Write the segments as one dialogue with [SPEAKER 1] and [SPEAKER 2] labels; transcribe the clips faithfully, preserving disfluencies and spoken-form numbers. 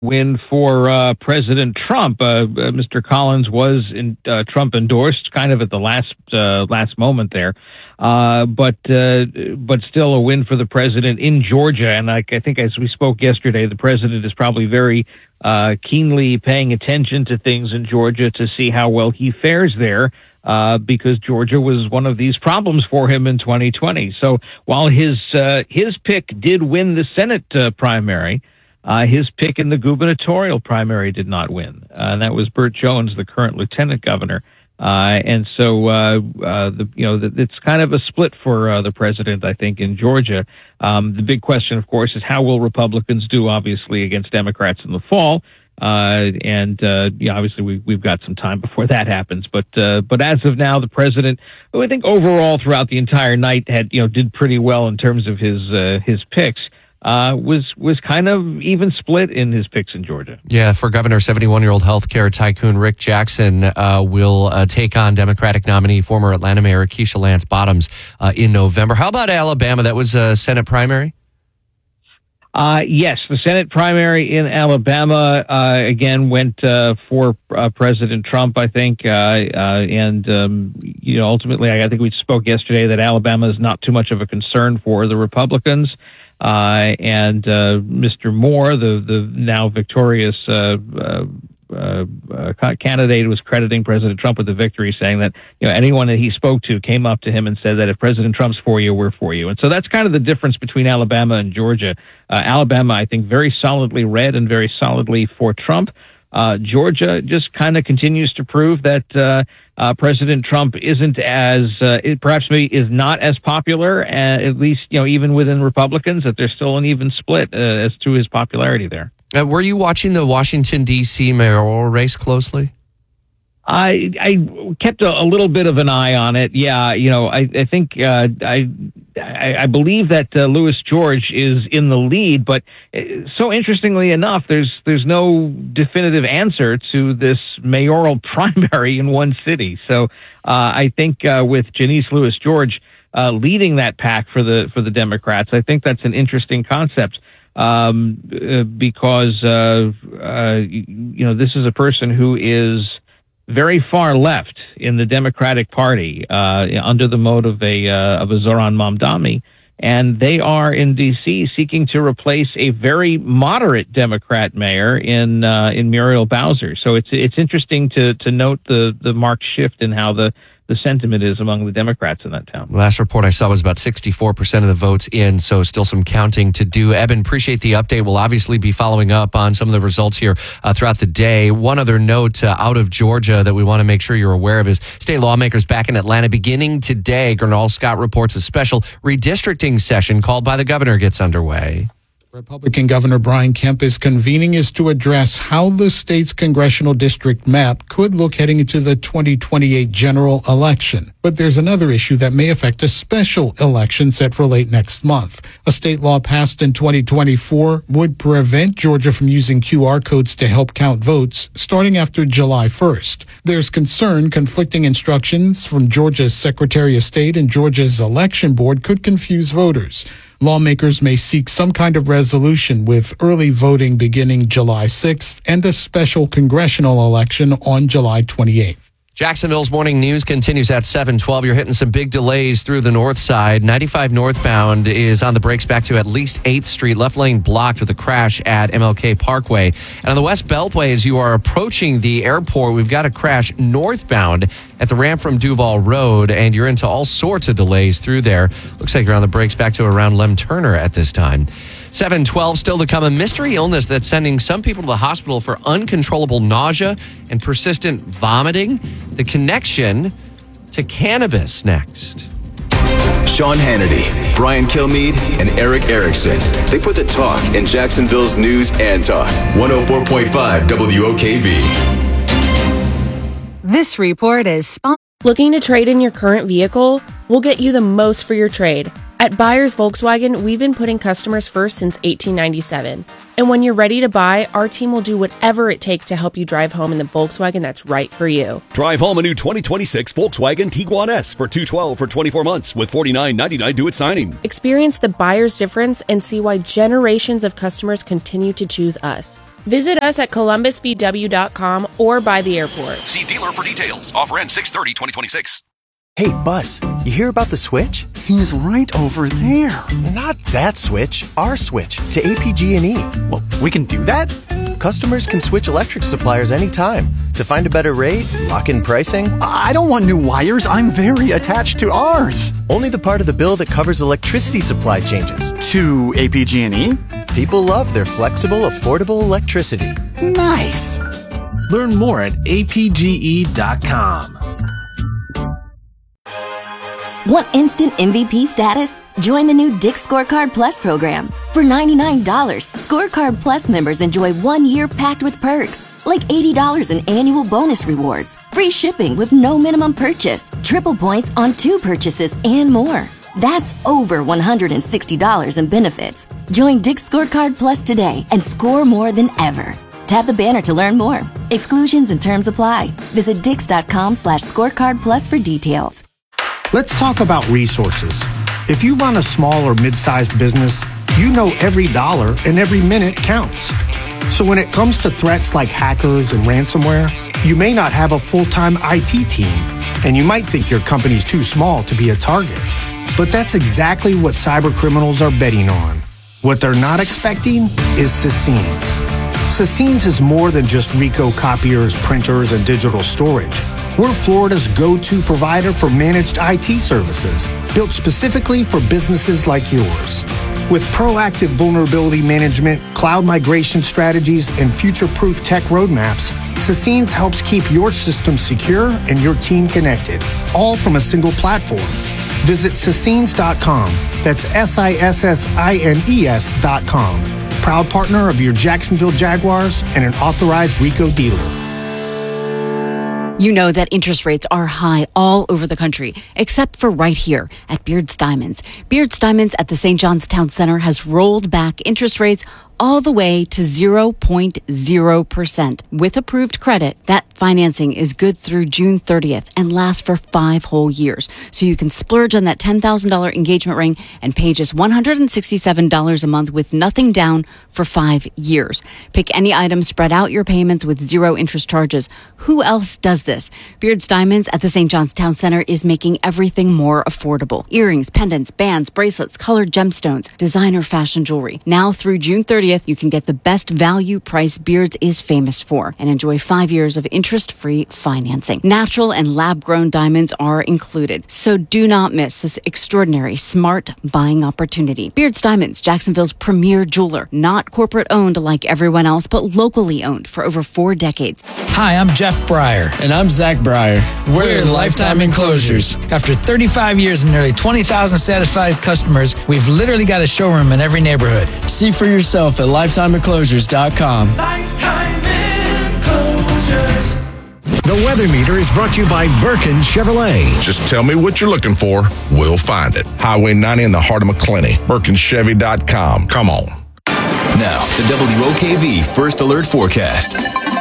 [SPEAKER 1] win for uh, President Trump. Uh, uh, Mister Collins was in, uh, Trump endorsed kind of at the last uh, last moment there, uh, but uh, but still a win for the president in Georgia. And I, I think as we spoke yesterday, the president is probably very uh, keenly paying attention to things in Georgia to see how well he fares there. Uh, because Georgia was one of these problems for him in twenty twenty. So while his uh, his pick did win the Senate uh, primary, uh, his pick in the gubernatorial primary did not win. Uh, and that was Burt Jones, the current lieutenant governor. Uh, and so, uh, uh, the, you know, the, it's kind of a split for uh, the president, I think, in Georgia. Um, the big question, of course, is how will Republicans do, obviously, against Democrats in the fall? Uh, and, uh, yeah, obviously we, we've got some time before that happens. But, uh, but as of now, the president, who I think overall throughout the entire night had, you know, did pretty well in terms of his, uh, his picks, uh, was, was kind of even split in his picks in Georgia.
[SPEAKER 2] Yeah. For governor, seventy-one-year-old healthcare tycoon Rick Jackson, uh, will, uh, take on Democratic nominee, former Atlanta Mayor Keisha Lance Bottoms, uh, in November. How about Alabama? That was a Senate primary?
[SPEAKER 1] Uh, yes, the Senate primary in Alabama, uh, again, went, uh, for, uh, President Trump, I think, uh, uh, and, um, you know, ultimately, I think we spoke yesterday that Alabama is not too much of a concern for the Republicans, uh, and, uh, Mister Moore, the, the now victorious, uh, uh, Uh, uh, candidate was crediting President Trump with the victory, saying that, you know, anyone that he spoke to came up to him and said that if President Trump's for you, we're for you. And so that's kind of the difference between Alabama and Georgia. Uh, Alabama, I think, very solidly red and very solidly for Trump. Uh, Georgia just kind of continues to prove that uh, uh, President Trump isn't as, uh, it perhaps maybe is not as popular, uh, at least, you know, even within Republicans, that there's still an even split uh, as to his popularity there.
[SPEAKER 2] Uh, were you watching the Washington, D C mayoral race closely?
[SPEAKER 1] I I kept a, a little bit of an eye on it. Yeah, you know, I I think uh, I, I I believe that uh, Louis George is in the lead, but so interestingly enough, there's there's no definitive answer to this mayoral primary in one city. So uh, I think uh, with Janice Louis George uh, leading that pack for the for the Democrats, I think that's an interesting concept. Um, uh, because, uh, uh, you know, this is a person who is very far left in the Democratic Party, uh, under the mode of a, uh, of a Zohran Mamdani. And they are in D C seeking to replace a very moderate Democrat mayor in, uh, in Muriel Bowser. So it's, it's interesting to, to note the, the marked shift in how the, the sentiment is among the Democrats in that town.
[SPEAKER 2] Last report I saw was about sixty-four percent of the votes in, so still some counting to do. Eben, appreciate the update. We'll obviously be following up on some of the results here uh, throughout the day. One other note uh, out of Georgia that we want to make sure you're aware of is state lawmakers back in Atlanta beginning today. Gernal Scott reports a special redistricting session called by the governor gets underway.
[SPEAKER 3] Republican Governor Brian Kemp is convening is to address how the state's congressional district map could look heading into the twenty twenty-eight general election. But there's another issue that may affect a special election set for late next month. A state law passed in twenty twenty-four would prevent Georgia from using Q R codes to help count votes starting after July first. There's concern conflicting instructions from Georgia's Secretary of State and Georgia's election board could confuse voters. Lawmakers may seek some kind of resolution with early voting beginning July sixth and a special congressional election on July twenty-eighth.
[SPEAKER 2] Jacksonville's morning news continues at seven twelve. You're hitting some big delays through the north side. ninety-five northbound is on the brakes back to at least eighth Street. Left lane blocked with a crash at M L K Parkway. And on the West Beltway, as you are approaching the airport, we've got a crash northbound at the ramp from Duval Road, and you're into all sorts of delays through there. Looks like you're on the brakes back to around Lem Turner at this time. seven twelve, still to come, a mystery illness that's sending some people to the hospital for uncontrollable nausea and persistent vomiting. The connection to cannabis next.
[SPEAKER 4] Sean Hannity, Brian Kilmeade, and Eric Erickson. They put the talk in Jacksonville's news and talk. one oh four point five W O K V.
[SPEAKER 5] This report is sponsored.
[SPEAKER 6] Looking to trade in your current vehicle? We'll get you the most for your trade. At Buyers Volkswagen, we've been putting customers first since eighteen ninety-seven. And when you're ready to buy, our team will do whatever it takes to help you drive home in the Volkswagen that's right for you.
[SPEAKER 7] Drive home a new twenty twenty-six Volkswagen Tiguan S for two hundred twelve dollars for twenty-four months with forty-nine ninety-nine due at signing.
[SPEAKER 6] Experience the buyer's difference and see why generations of customers continue to choose us. Visit us at columbus v w dot com or by the airport.
[SPEAKER 7] See dealer for details. Offer ends six thirty twenty twenty-six.
[SPEAKER 8] Hey, Buzz, you hear about the switch?
[SPEAKER 9] He's right over there.
[SPEAKER 8] Not that switch, our switch to A P G and E.
[SPEAKER 9] Well, we can do that?
[SPEAKER 8] Customers can switch electric suppliers anytime to find a better rate, lock in pricing.
[SPEAKER 9] I don't want new wires. I'm very attached to ours.
[SPEAKER 8] Only the part of the bill that covers electricity supply changes.
[SPEAKER 9] To A P G and E?
[SPEAKER 8] People love their flexible, affordable electricity.
[SPEAKER 9] Nice.
[SPEAKER 10] Learn more at A P G E dot com.
[SPEAKER 11] Want instant M V P status? Join the new Dick's Scorecard Plus program. For ninety-nine dollars, Scorecard Plus members enjoy one year packed with perks, like eighty dollars in annual bonus rewards, free shipping with no minimum purchase, triple points on two purchases, and more. That's over one hundred sixty dollars in benefits. Join Dick's Scorecard Plus today and score more than ever. Tap the banner to learn more. Exclusions and terms apply. Visit dix.com slash scorecard plus for details.
[SPEAKER 12] Let's talk about resources. If you run a small or mid-sized business, you know every dollar and every minute counts. So when it comes to threats like hackers and ransomware, you may not have a full-time I T team, and you might think your company's too small to be a target. But that's exactly what cyber criminals are betting on. What they're not expecting is Sassines. Sassines is more than just Ricoh copiers, printers, and digital storage. We're Florida's go-to provider for managed I T services, built specifically for businesses like yours. With proactive vulnerability management, cloud migration strategies, and future-proof tech roadmaps, Sassines helps keep your system secure and your team connected, all from a single platform. Visit Sassines dot com. That's S I S S I N E S dot com. Proud partner of your Jacksonville Jaguars and an authorized Ricoh dealer.
[SPEAKER 13] You know that interest rates are high all over the country, except for right here at Beard's Diamonds. Beard's Diamonds at the Saint John's Town Center has rolled back interest rates all the way to zero point zero percent. With approved credit, that financing is good through June thirtieth and lasts for five whole years. So you can splurge on that ten thousand dollars engagement ring and pay just one hundred sixty-seven dollars a month with nothing down for five years. Pick any item, spread out your payments with zero interest charges. Who else does this? Beard's Diamonds at the Saint John's Town Center is making everything more affordable. Earrings, pendants, bands, bracelets, colored gemstones, designer fashion jewelry. Now through June thirtieth, you can get the best value price Beards is famous for and enjoy five years of interest-free financing. Natural and lab-grown diamonds are included, so do not miss this extraordinary smart buying opportunity. Beards Diamonds, Jacksonville's premier jeweler, not corporate-owned like everyone else, but locally owned for over four decades.
[SPEAKER 14] Hi, I'm Jeff Breyer.
[SPEAKER 15] And I'm Zach Breyer.
[SPEAKER 14] We're, We're Lifetime Enclosures. After thirty-five years and nearly twenty thousand satisfied customers, we've literally got a showroom in every neighborhood.
[SPEAKER 15] See for yourself at lifetime enclosures dot com.
[SPEAKER 16] Lifetime Enclosures.
[SPEAKER 17] The Weather Meter is brought to you by Birkin Chevrolet.
[SPEAKER 18] Just tell me what you're looking for. We'll find it. Highway ninety in the heart of McClenny. Birkin Chevy dot com. Come on.
[SPEAKER 4] Now, the W O K V First Alert Forecast.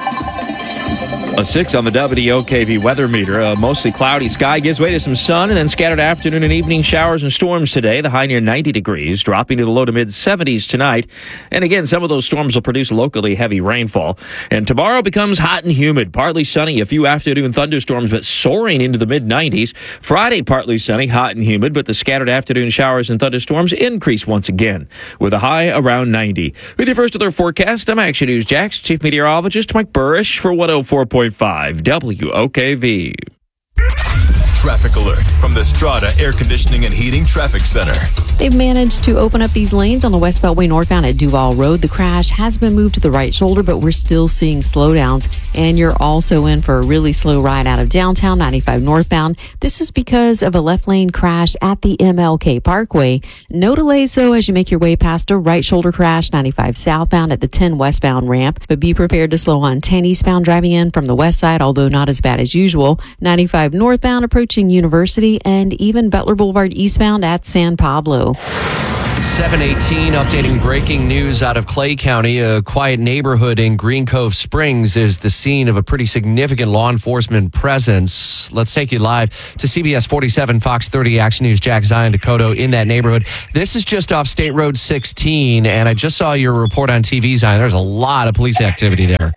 [SPEAKER 19] A six on the W O K V weather meter. A mostly cloudy sky gives way to some sun and then scattered afternoon and evening showers and storms today. The high near ninety degrees, dropping to the low to mid seventies tonight. And again, some of those storms will produce locally heavy rainfall. And tomorrow becomes hot and humid. Partly sunny, a few afternoon thunderstorms, but soaring into the mid nineties. Friday, partly sunny, hot and humid, but the scattered afternoon showers and thunderstorms increase once again, with a high around ninety. With your First Alert Forecast, I'm Action News Jax Chief Meteorologist Mike Burrish for one oh four point five W O K V.
[SPEAKER 4] Traffic alert from the Strata Air Conditioning and Heating Traffic Center.
[SPEAKER 20] They've managed to open up these lanes on the West Beltway northbound at Duval Road. The crash has been moved to the right shoulder, but we're still seeing slowdowns. And you're also in for a really slow ride out of downtown ninety-five northbound. This is because of a left lane crash at the M L K Parkway. No delays, though, as you make your way past a right shoulder crash ninety-five southbound at the ten westbound ramp. But be prepared to slow on ten eastbound driving in from the west side, although not as bad as usual. ninety-five northbound approaching approaching University, and even Butler Boulevard eastbound at San Pablo.
[SPEAKER 2] seven eighteen, updating breaking news out of Clay County. A quiet neighborhood in Green Cove Springs is the scene of a pretty significant law enforcement presence. Let's take you live to C B S forty-seven, Fox thirty Action News, Jack Zion Dakota in that neighborhood. This is just off State Road sixteen, and I just saw your report on T V, Zion. There's a lot of police activity there.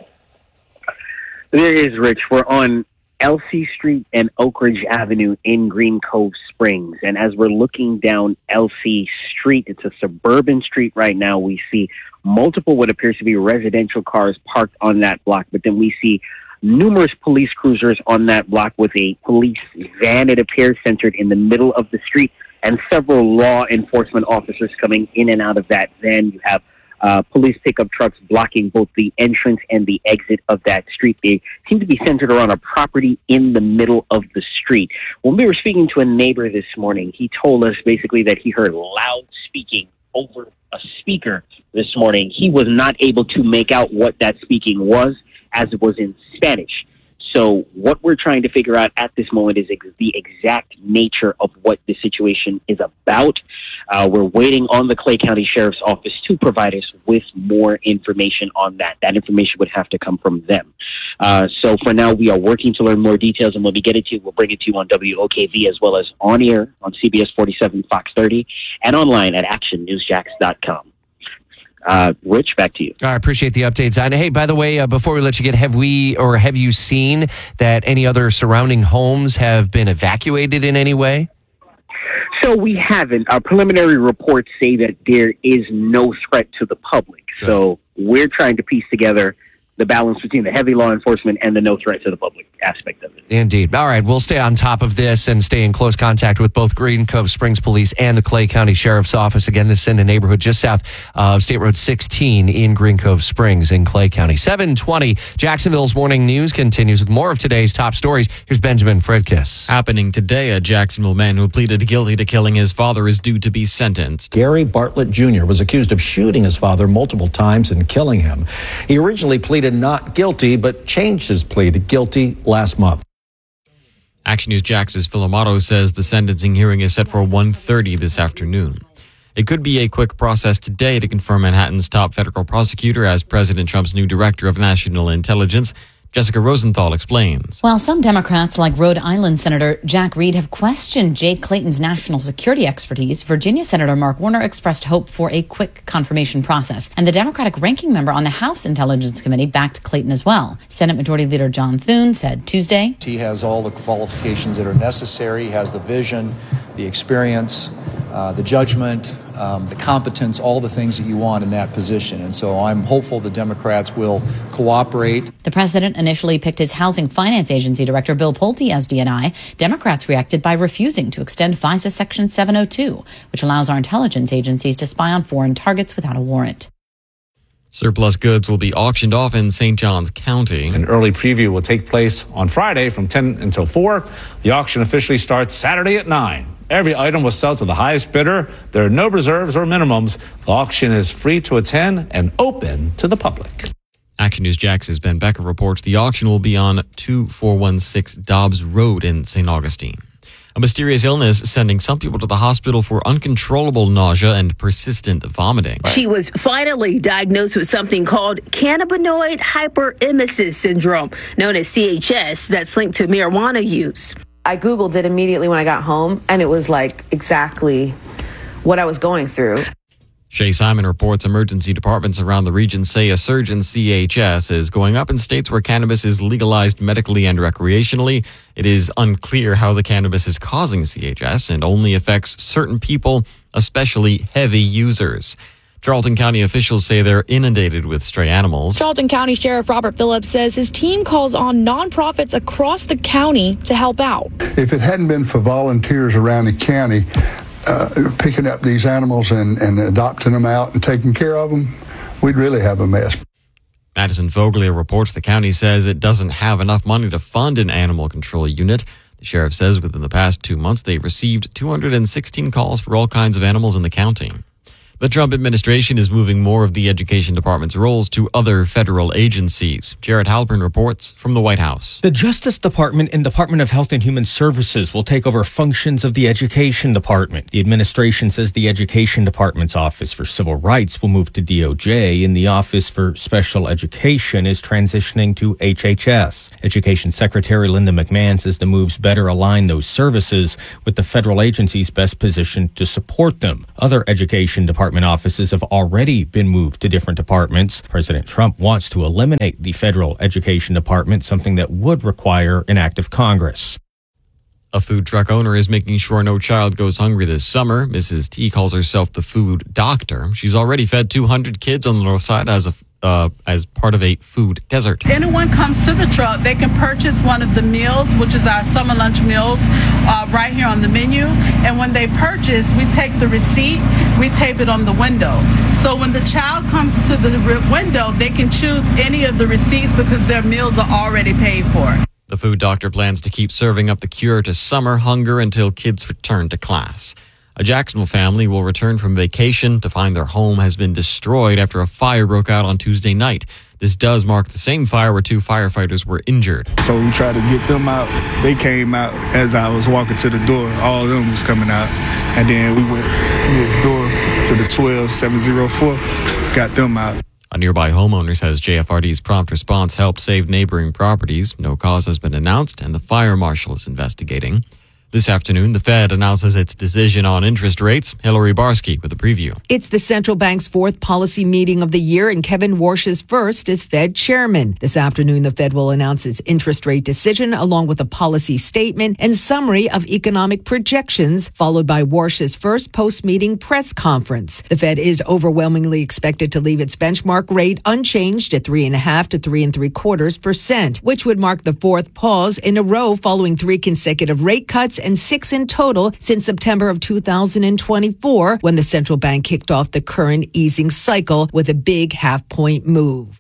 [SPEAKER 21] There is, Rich. We're on Elsie Street and Oak Ridge Avenue in Green Cove Springs. And as we're looking down Elsie Street, it's a suburban street right now. We see multiple what appears to be residential cars parked on that block, but then we see numerous police cruisers on that block with a police van, it appears, centered in the middle of the street, and several law enforcement officers coming in and out of that van. You have Uh, police pickup trucks blocking both the entrance and the exit of that street. They seem to be centered around a property in the middle of the street. When we were speaking to a neighbor this morning, he told us basically that he heard loud speaking over a speaker this morning. He was not able to make out what that speaking was, as it was in Spanish. So what we're trying to figure out at this moment is ex- the exact nature of what the situation is about. Uh, we're waiting on the Clay County Sheriff's Office to provide us with more information on that. That information would have to come from them. Uh, so for now, we are working to learn more details, and when we get it to you, we'll bring it to you on W O K V as well as on air on C B S forty-seven, Fox thirty, and online at action news jacks dot com. Uh, Rich, back to you.
[SPEAKER 2] I appreciate the updates. And hey, by the way, uh, before we let you get, have we or have you seen that any other surrounding homes have been evacuated in any way?
[SPEAKER 21] So we haven't. Our preliminary reports say that there is no threat to the public. Good. So we're trying to piece together the balance between the heavy law enforcement and the no threat to the public aspect of it.
[SPEAKER 2] Indeed. All right, we'll stay on top of this and stay in close contact with both Green Cove Springs Police and the Clay County Sheriff's Office. Again, this is in a neighborhood just south of State Road sixteen in Green Cove Springs in Clay County. seven twenty, Jacksonville's Morning News continues with more of today's top stories. Here's Benjamin Fredkiss.
[SPEAKER 22] Happening today, a Jacksonville man who pleaded guilty to killing his father is due to be sentenced.
[SPEAKER 23] Gary Bartlett Junior was accused of shooting his father multiple times and killing him. He originally pleaded not guilty, but changed his plea to guilty last month.
[SPEAKER 22] Action News Jax's Phil Amato says the sentencing hearing is set for one thirty this afternoon. It could be a quick process today to confirm Manhattan's top federal prosecutor as President Trump's new director of national intelligence. Jessica Rosenthal explains.
[SPEAKER 24] While some Democrats, like Rhode Island Senator Jack Reed, have questioned Jay Clayton's national security expertise, Virginia Senator Mark Warner expressed hope for a quick confirmation process. And the Democratic ranking member on the House Intelligence Committee backed Clayton as well. Senate Majority Leader John Thune said Tuesday,
[SPEAKER 25] he has all the qualifications that are necessary. He has the vision, the experience, uh, the judgment, Um, the competence, all the things that you want in that position. And so I'm hopeful the Democrats will cooperate.
[SPEAKER 24] The president initially picked his Housing Finance Agency director, Bill Pulte, as D N I. Democrats reacted by refusing to extend FISA Section seven oh two, which allows our intelligence agencies to spy on foreign targets without a warrant.
[SPEAKER 22] Surplus goods will be auctioned off in Saint Johns County.
[SPEAKER 26] An early preview will take place on Friday from ten until four. The auction officially starts Saturday at nine. Every item will sell to the highest bidder. There are no reserves or minimums. The auction is free to attend and open to the public.
[SPEAKER 22] Action News Jax's Ben Becker reports the auction will be on two four one six Dobbs Road in Saint Augustine. A mysterious illness sending some people to the hospital for uncontrollable nausea and persistent vomiting.
[SPEAKER 27] She was finally diagnosed with something called cannabinoid hyperemesis syndrome, known as C H S, that's linked to marijuana use.
[SPEAKER 28] I Googled it immediately when I got home, and it was like exactly what I was going through.
[SPEAKER 22] Shay Simon reports emergency departments around the region say a surge in C H S is going up in states where cannabis is legalized medically and recreationally. It is unclear how the cannabis is causing C H S and only affects certain people, especially heavy users. Charlton County officials say they're inundated with stray animals.
[SPEAKER 29] Charlton County Sheriff Robert Phillips says his team calls on nonprofits across the county to help out.
[SPEAKER 30] If it hadn't been for volunteers around the county uh, picking up these animals and, and adopting them out and taking care of them, we'd really have a mess.
[SPEAKER 22] Madison Voglia reports the county says it doesn't have enough money to fund an animal control unit. The sheriff says within the past two months they've received two hundred sixteen calls for all kinds of animals in the county. The Trump administration is moving more of the Education Department's roles to other federal agencies. Jared Halpern reports from the White House.
[SPEAKER 1] The Justice Department and Department of Health and Human Services will take over functions of the Education Department. The administration says the Education Department's Office for Civil Rights will move to D O J, and the Office for Special Education is transitioning to H H S. Education Secretary Linda McMahon says the moves better align those services with the federal agencies best positioned to support them. Other Education Department offices have already been moved to different departments. President Trump wants to eliminate the federal education department, something that would require an act of Congress.
[SPEAKER 22] A food truck owner is making sure no child goes hungry this summer. Missus T calls herself the food doctor. She's already fed two hundred kids on the north side as a Uh, as part of a food desert.
[SPEAKER 3] Anyone comes to the truck, they can purchase one of the meals, which is our summer lunch meals, uh, right here on the menu. And when they purchase, we take the receipt, we tape it on the window. So when the child comes to the re- window, they can choose any of the receipts because their meals are already paid for.
[SPEAKER 22] The food doctor plans to keep serving up the cure to summer hunger until kids return to class. A Jacksonville family will return from vacation to find their home has been destroyed after a fire broke out on Tuesday night. This does mark the same fire where two firefighters were injured.
[SPEAKER 5] So we tried to get them out. They came out as I was walking to the door. All of them was coming out. And then we went next door to the twelve seven oh four, got them out.
[SPEAKER 22] A nearby homeowner says J F R D's prompt response helped save neighboring properties. No cause has been announced, and the fire marshal is investigating. This afternoon, the Fed announces its decision on interest rates. Hillary Barsky with a preview.
[SPEAKER 6] It's the central bank's fourth policy meeting of the year, and Kevin Warsh's first as Fed chairman. This afternoon, the Fed will announce its interest rate decision along with a policy statement and summary of economic projections, followed by Warsh's first post-meeting press conference. The Fed is overwhelmingly expected to leave its benchmark rate unchanged at three and a half to three and three quarters percent, which would mark the fourth pause in a row following three consecutive rate cuts and six in total since September of two thousand twenty-four, when the central bank kicked off the current easing cycle with a big half-point move.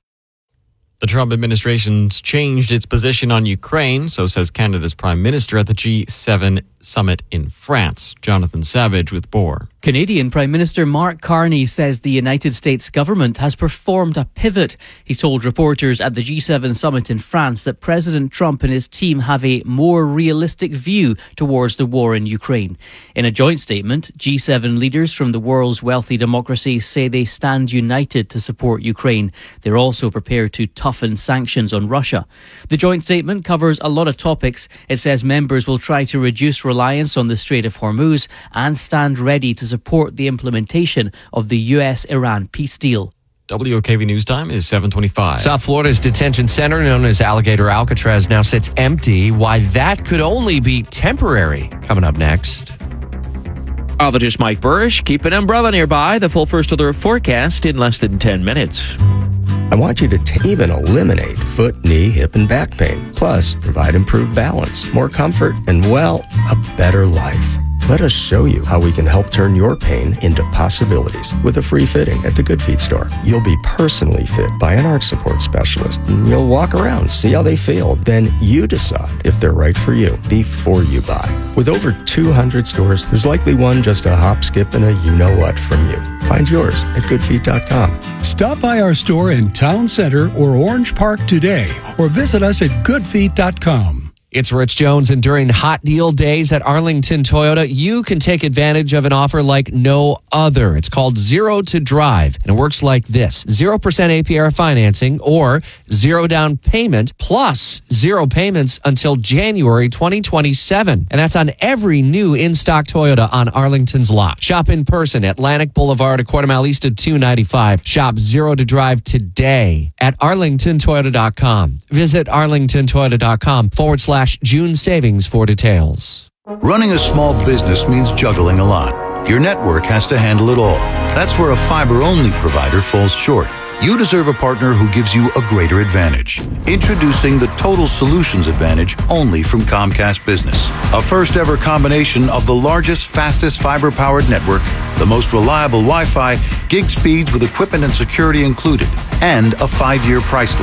[SPEAKER 22] The Trump administration's changed its position on Ukraine, so says Canada's prime minister at the G seven summit in France. Jonathan Savage with more.
[SPEAKER 7] Canadian Prime Minister Mark Carney says the United States government has performed a pivot. He told reporters at the G seven summit in France that President Trump and his team have a more realistic view towards the war in Ukraine. In a joint statement, G seven leaders from the world's wealthy democracies say they stand united to support Ukraine. They're also prepared to toughen sanctions on Russia. The joint statement covers a lot of topics. It says members will try to reduce reliance on the Strait of Hormuz and stand ready to support the implementation of the U S Iran peace deal.
[SPEAKER 22] W O K V News Time is seven twenty-five.
[SPEAKER 2] South Florida's detention center, known as Alligator Alcatraz, now sits empty. Why that could only be temporary. Coming up next.
[SPEAKER 19] Meteorologist Mike Burrish, keep an umbrella nearby. The full first alert forecast in less than ten minutes.
[SPEAKER 8] I want you to t- even eliminate foot, knee, hip, and back pain. Plus, provide improved balance, more comfort, and, well, a better life. Let us show you how we can help turn your pain into possibilities with a free fitting at the Good Feet store. You'll be personally fit by an arch support specialist, and you'll walk around, see how they feel. Then you decide if they're right for you before you buy. With over two hundred stores, there's likely one just a hop, skip, and a you-know-what from you. Find yours at good feet dot com.
[SPEAKER 9] Stop by our store in Town Center or Orange Park today, or visit us at good feet dot com.
[SPEAKER 2] It's Rich Jones, and during hot deal days at Arlington Toyota, you can take advantage of an offer like no other. It's called Zero to Drive, and it works like this. zero percent A P R financing or zero down payment plus zero payments until January twenty twenty-seven. And that's on every new in-stock Toyota on Arlington's lot. Shop in person, Atlantic Boulevard, a quarter mile east of two ninety-five. Shop Zero to Drive today at arlington toyota dot com. Visit arlington toyota dot com forward slash June savings for details.
[SPEAKER 10] Running a small business means juggling a lot. Your network has to handle it all. That's where a fiber-only provider falls short. You deserve a partner who gives you a greater advantage. Introducing the Total Solutions Advantage only from Comcast Business. A first-ever combination of the largest, fastest fiber-powered network, the most reliable Wi-Fi, gig speeds with equipment and security included, and a five-year price lock.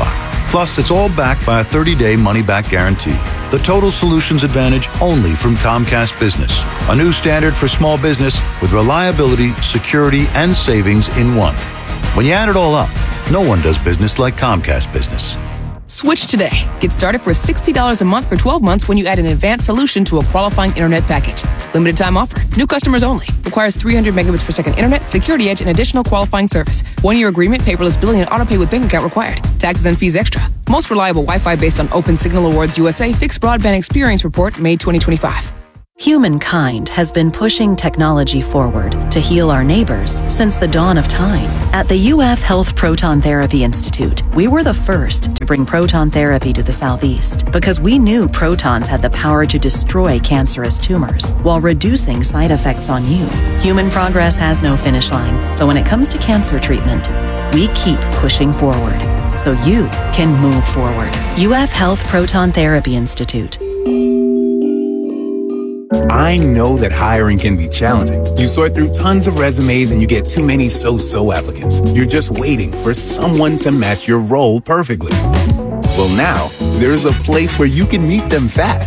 [SPEAKER 10] Plus, it's all backed by a thirty-day money-back guarantee. The Total Solutions Advantage only from Comcast Business. A new standard for small business with reliability, security, and savings in one. When you add it all up, no one does business like Comcast Business.
[SPEAKER 4] Switch today. Get started for sixty dollars a month for twelve months when you add an advanced solution to a qualifying internet package. Limited time offer. New customers only. Requires three hundred megabits per second internet, security edge, and additional qualifying service. One-year agreement, paperless billing, and autopay with bank account required. Taxes and fees extra. Most reliable Wi-Fi based on Open Signal Awards U S A Fixed Broadband Experience Report, May twenty twenty-five.
[SPEAKER 11] Humankind has been pushing technology forward to heal our neighbors since the dawn of time. At the U F Health Proton Therapy Institute, we were the first to bring proton therapy to the Southeast because we knew protons had the power to destroy cancerous tumors while reducing side effects on you. Human progress has no finish line, so when it comes to cancer treatment, we keep pushing forward so you can move forward. U F Health Proton Therapy Institute.
[SPEAKER 12] I know that hiring can be challenging. You sort through tons of resumes and you get too many so-so applicants. You're just waiting for someone to match your role perfectly. Well, now, there's a place where you can meet them fast.